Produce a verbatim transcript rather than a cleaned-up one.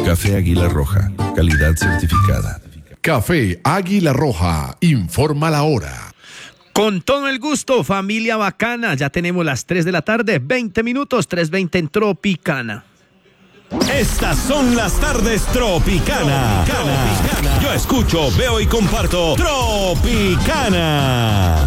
Café Águila Roja, calidad certificada. Café Águila Roja, informa la hora. Con todo el gusto, familia bacana, ya tenemos las tres de la tarde, veinte minutos, tres veinte en Tropicana. Estas son las tardes Tropicana. Tropicana. Yo escucho, veo y comparto Tropicana.